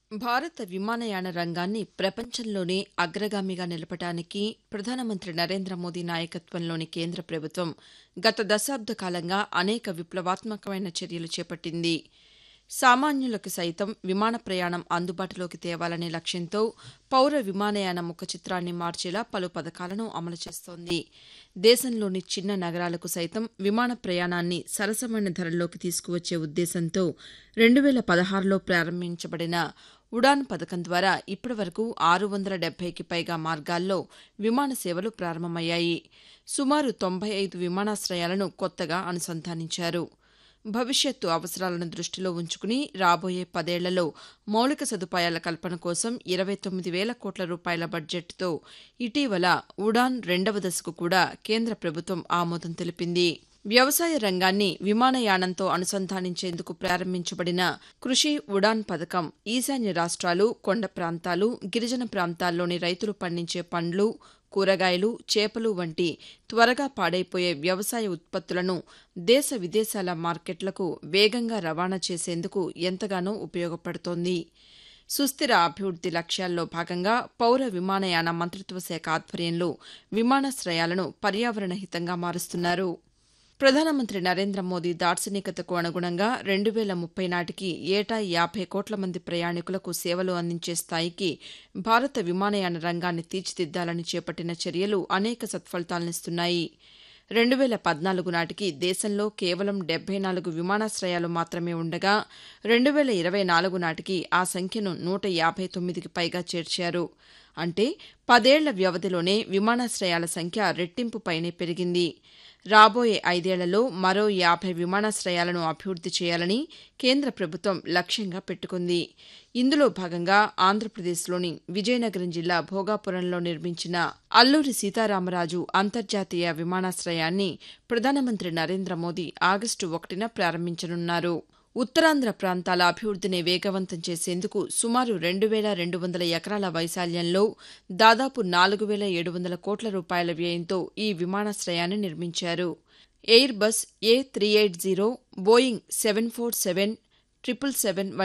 భారత విమానయాన రంగాన్ని ప్రపంచంలోనే అగ్రగామిగా నిలపడానికి ప్రధానమంత్రి నరేంద్ర మోదీ నాయకత్వంలోని కేంద్ర ప్రభుత్వం గత దశాబ్ద కాలంగా అనేక విప్లవాత్మకమైన చర్యలు చేపట్టింది. సామాన్యులకు సైతం విమాన ప్రయాణం అందుబాటులోకి తేవాలనే లక్ష్యంతో పౌర విమానయాన ముఖచిత్రాన్ని మార్చేలా పలు పథకాలను అమలు చేస్తోంది. దేశంలోని చిన్న నగరాలకు సైతం విమాన ప్రయాణాన్ని సరసమైన ధరల్లోకి తీసుకువచ్చే ఉద్దేశంతో 2016లో ప్రారంభించబడిన ఉడాన్ పథకం ద్వారా ఇప్పటివరకు 670కి పైగా మార్గాల్లో విమాన సేవలు ప్రారంభమయ్యాయి. సుమారు 95 విమానాశ్రయాలను కొత్తగా అనుసంధానించారు. భవిష్యత్తు అవసరాలను దృష్టిలో ఉంచుకుని రాబోయే 10 ఏళ్లలో మౌలిక సదుపాయాల కల్పన కోసం 29,000 కోట్ల రూపాయల బడ్జెట్తో ఇటీవల ఉడాన్ 2వ దశకు కూడా కేంద్ర ప్రభుత్వం ఆమోదం తెలిపింది. వ్యవసాయ రంగాన్ని విమానయానంతో అనుసంధానించేందుకు ప్రారంభించబడిన కృషి ఉడాన్ పథకం ఈశాన్య రాష్ట్రాలు, కొండ ప్రాంతాలు, గిరిజన ప్రాంతాల్లోని రైతులు పండించే పండ్లు, కూరగాయలు, చేపలు వంటి త్వరగా పాడైపోయే వ్యవసాయ ఉత్పత్తులను దేశ విదేశాల మార్కెట్లకు వేగంగా రవాణా చేసేందుకు ఎంతగానో ఉపయోగపడుతోంది. సుస్థిర అభివృద్ది లక్ష్యాల్లో భాగంగా పౌర విమానయాన మంత్రిత్వ శాఖ ఆధ్వర్యంలో విమానాశ్రయాలను పర్యావరణ హితంగా మారుస్తున్నారు. ప్రధానమంత్రి నరేంద్ర మోదీ దార్శనికతకు అనుగుణంగా 2030 నాటికి ఏటా 50 కోట్ల మంది ప్రయాణికులకు సేవలు అందించే స్థాయికి భారత విమానయాన రంగాన్ని తీర్చిదిద్దాలని చేపట్టిన చర్యలు అనేక సత్ఫలితాలనిస్తున్నాయి. 2014 నాటికి దేశంలో కేవలం 74 విమానాశ్రయాలు మాత్రమే ఉండగా 2024 నాటికి ఆ సంఖ్యను 159కి పైగా చేర్చారు. అంటే 10 ఏళ్ల వ్యవధిలోనే విమానాశ్రయాల సంఖ్య రెట్టింపు పైనే పెరిగింది. రాబోయే 5 ఏళ్లలో మరో 50 విమానాశ్రయాలను అభివృద్ది చేయాలని కేంద్ర ప్రభుత్వం లక్ష్యంగా పెట్టుకుంది. ఇందులో భాగంగా ఆంధ్రప్రదేశ్లోని విజయనగరం జిల్లా భోగాపురంలో నిర్మించిన అల్లూరి సీతారామరాజు అంతర్జాతీయ విమానాశ్రయాన్ని ప్రధానమంత్రి నరేంద్ర మోదీ ఆగస్టు 1న ప్రారంభించనున్నారు. ఉత్తరాంధ్ర ప్రాంతాల అభివృద్దిని వేగవంతం చేసేందుకు సుమారు 2,200 ఎకరాల వైశాల్యంలో దాదాపు 4,700 కోట్ల రూపాయల వ్యయంతో ఈ విమానాశ్రయాన్ని నిర్మించారు. Air bus A380, Boeing 747, 777